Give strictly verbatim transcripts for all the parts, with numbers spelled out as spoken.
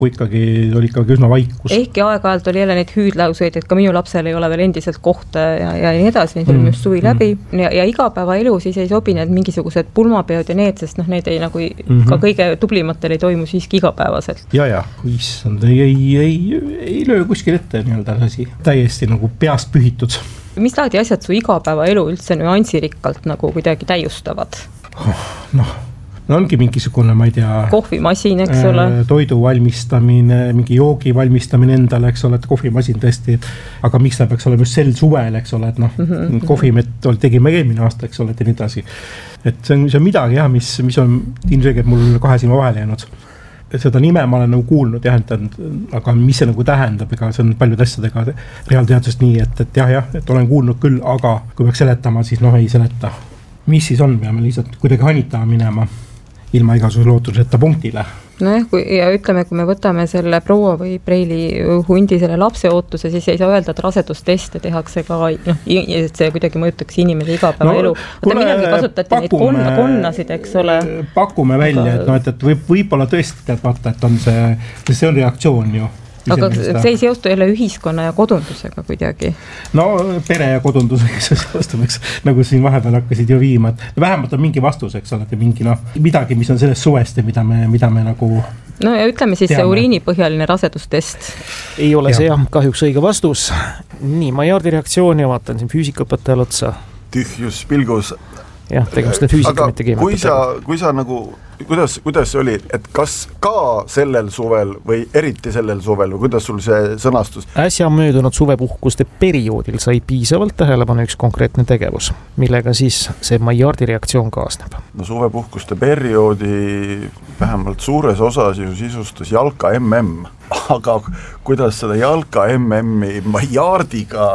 ikkagi oli ikkagi üsna vaikus. Ehkki aeg-ajalt oli jälle neid hüüdlauseid, et ka minu lapsel ei ole veel endiselt kohta ja, ja nii edasi, neid oli mm. just suvi läbi mm. ja, ja igapäevaelu siis ei sobi need mingisugused pulmapeod ja need, sest noh, need ei nagu mm-hmm. ka kõige tublimatel ei toimu siiski igapäevaselt. Ja, ja, issand, ei, ei, ei, ei löö kuskil ette nii-öelda asi, täiesti nagu peast pühitud. Mis laadi asjad su igapäevaelu üldse nüansirikkalt nagu kuidagi täiustavad? Oh, noh, no ongi mingisugune, ma ei tea... kohvimasin, eks ole? Toidu valmistamine, mingi joogi valmistamine endale, eks ole, et kohvimasin tõesti, aga miks ta peaks olema just sel suvel, eks ole, et noh, mm-hmm. kohvimett tegime eelmine aasta, eks ole, et nii edasi. Et see on, see on midagi, jah, mis, mis on ilmselgelt mul kahe silma vahele jäänud. Seda nime ma olen nagu kuulnud, jah, et, aga mis see nagu tähendab, ega see on paljude asjadega reaalteadusest nii, et, et jah, jah, et olen kuulnud küll, aga kui peaks seletama, siis noh, ei seleta. Mis siis on, peame lihtsalt kuidagi hanitama minema ilma igasuguse lootuseta punktile. Nojah, kui, ja ütleme, kui me võtame selle proua või preili hundi selle lapse ootuse, siis ei saa öelda, et rasedusteste tehakse ka, noh, et see kuidagi mõjutaks inimese igapäeva elu. Võtta midagi kasutati neid konna, konnasid, eks ole. Pakume välja, et, no, et, et võib, võib-olla tõesti tead vaata, et on see, see on reaktsioon ju. Aga see ei seostu jälle ühiskonna ja kodundusega kuidagi. No pere ja kodundusega see seostumaks, nagu siin vahepeal hakkasid ju viima, et vähemalt on mingi vastus, eks ole, mingi noh, midagi, mis on sellest suvest ja mida me, mida me nagu no ja ütleme siis teame. See uriinipõhjaline rasedustest. Ei ole see jah, kahjuks õige vastus. Nii, Maillardi reaktsioon ja vaatan siin füüsikaõpetajal otsa. Tühjus pilgus. Jah, tegemist on füüsika, mitte keemia. Kui sa, kui sa nagu, kuidas, kuidas oli, et kas ka sellel suvel või eriti sellel suvel või kuidas sul see sõnastus? Äsja möödunud suvepuhkuste perioodil sai piisavalt tähelepanu üks konkreetne tegevus, millega siis see Maillardi reaktsioon kaasneb. No suvepuhkuste perioodi vähemalt suures osas ju sisustas jalka M M, aga kuidas seda jalka M M-i Maillardiga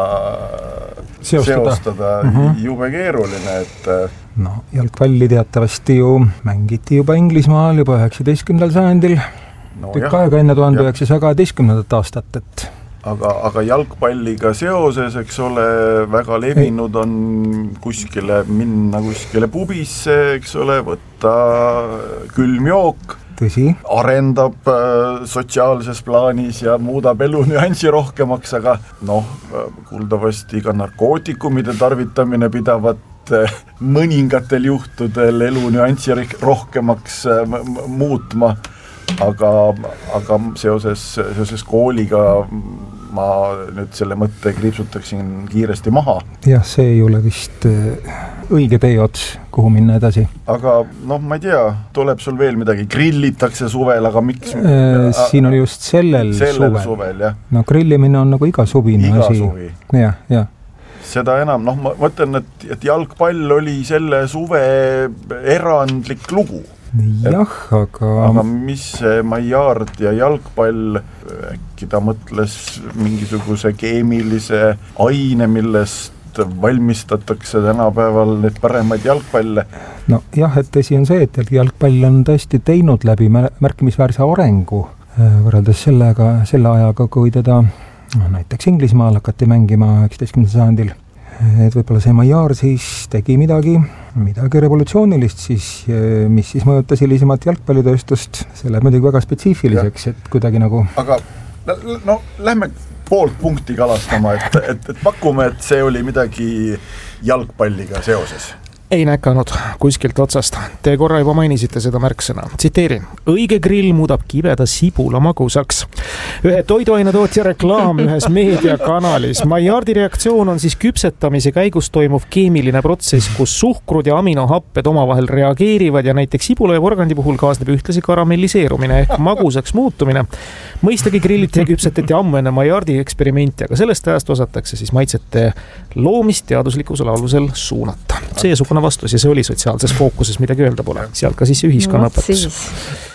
seostada, seostada mm-hmm. jube keeruline, et no, jalgpalli teatavasti ju mängiti juba Inglismaal juba üheksateistkümnendal sajandil, no, tükk aega enne tuhande üheksasaja kaheteistkümnendat aastat, et aga, aga jalgpalliga seoses, eks ole, väga levinud on kuskile minna kuskile pubisse, eks ole, võtta külmjook, tõsi. Arendab äh, sotsiaalses plaanis ja muudab elu nüansi rohkemaks, aga noh, kuuldavasti ka narkootikumide tarvitamine pidavat äh, mõningatel juhtudel elu nüansi rohkemaks äh, m- muutma, aga, aga seoses, seoses kooliga ma nüüd selle mõtte kriipsutaksin kiiresti maha. Jah, see ei ole vist õige tee ots, kuhu minna edasi. Aga noh, ma ei tea, tuleb sul veel midagi, grillitakse suvel, aga miks? Äh, siin on just sellel, sellel suvel. suvel, jah. No grillimine on nagu iga suvine iga asi. Suvi. Jah, jah. Seda enam, noh, ma mõtlen, et, et jalgpall oli selle suve erandlik lugu. Jah, aga... aga mis see Maillard ja jalgpall, äkki ta mõtles mingisuguse keemilise aine, millest valmistatakse tänapäeval need paremaid jalgpalle? No jah, et tõsi on see, et jalgpall on tõesti teinud läbi märkimisväärse arengu võrreldes sellega, selle ajaga, kui teda no, näiteks Inglismaal hakati mängima üheksateistkümnendal sajandil. Et võib-olla see Maillard siis tegi midagi, midagi revolutsioonilist siis, mis siis mõjutas hilisemat jalgpallitööstust. See läheb muidugi väga spetsiifiliseks, et kuidagi nagu... Aga no, lähme poolt punkti kalastama, et, et, et pakume, et see oli midagi jalgpalliga seoses. Ei näkanud kuskilt otsast. Te korra juba mainisite seda märksõna. Tsiteerin. Õige grill muudab kibeda sibula magusaks. Ühe toiduainetootja reklaam ühes meediakanalis. Maillardi reaktsioon on siis küpsetamise käigus toimuv keemiline protsess, kus suhkrud ja aminohapped omavahel reageerivad ja näiteks sibula ja porgandi puhul kaasneb ühtlasi karamelliseerumine ehk magusaks muutumine. Mõistagi grilliti ja küpsetati ammu enne Maillardi eksperimenti, aga sellest ajast osatakse siis maitsete loomist teaduslikkusel alusel suunata. See vastus ja see oli sotsiaalses fookuses midagi öelda pole. Sealt ka siis ühiskonnaõpetus.